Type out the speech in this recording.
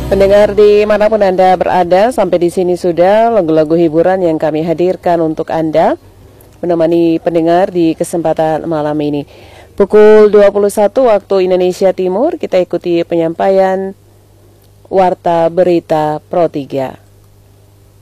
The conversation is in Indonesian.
Pendengar dimanapun Anda berada, sampai di sini sudah lagu-lagu hiburan yang kami hadirkan untuk Anda, menemani pendengar di kesempatan malam ini. Pukul 21 waktu Indonesia Timur, kita ikuti penyampaian Warta Berita Pro 3.